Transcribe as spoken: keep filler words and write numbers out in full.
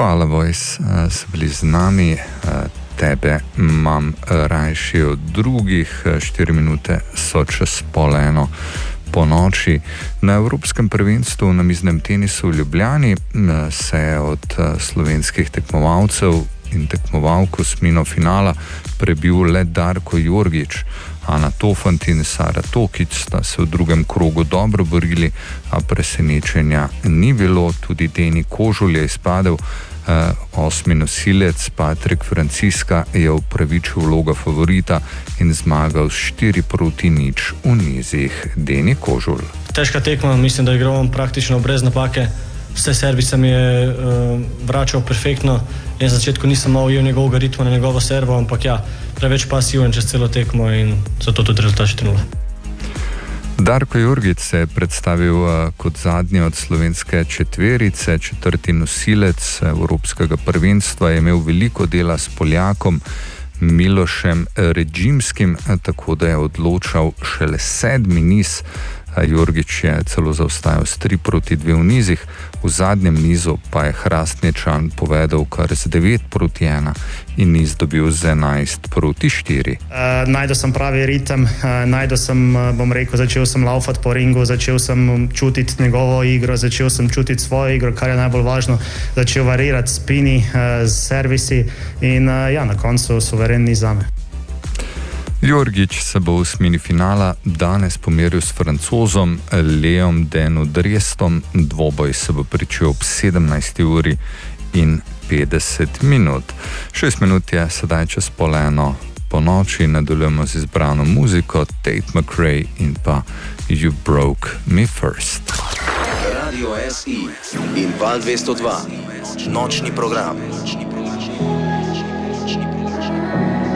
Koala Voice so bili z nami, tebe imam rajši od drugih, štiri minute so čez pol eno po noči. Na Evropskem prvenstvu v namiznem tenisu v Ljubljani se je od slovenskih tekmovalcev in tekmovalk v osmino finala prebil le Darko Jorgić. Ana Tofant in Sara Tokić sta se v drugem krogu dobro borili, a presenečenja ni bilo. Tudi Deni Kožul je izpadel. Uh, osmi nosilec Patrik Franciska je upravičil vlogo favorita in zmagal s štiri proti nič v nizih. Deni Kožul. Težka tekma, mislim, da igral praktično brez napake. Vse servise mi je uh, vračal perfektno. Jaz na začetku nisem malo ujel njegovega ritma na njegovo servo, ampak ja, preveč pasiven čez celo tekmo in zato tudi rezultat štiri nula. Darko Jorgić se je predstavil uh, kot zadnji od slovenske četverice, četrti nosilec Evropskega prvenstva, je imel veliko dela s Poljakom Milošem Ređimskim, tako da je odločal šele sedmi niz. Jorgić je celo zaostajal s tri proti dve v nizih, v zadnjem nizu pa je Hrastničan povedal kar z devet proti ena in niz dobil z enajst proti štiri. Uh, najdel sem pravi ritem, uh, najdel sem, uh, bom rekel, začel sem laufati po ringu, začel sem čutiti njegovo igro, začel sem čutiti svojo igro, kar je najbolj važno, začel varirati spini, uh, z servisi in uh, ja, na koncu suveren niz zame. Jorgić se bo v osmini finala danes pomeril s Francozom Leom Denodrestom. Dvoboj se bo pričel ob sedemnajsti uri in petdeset minut. šest minut je sedaj čez pol eno po noči, nadaljujemo z izbrano muziko Tate McRae in pa You Broke Me First. Radio S I in Val dvesto dva. Nočni program.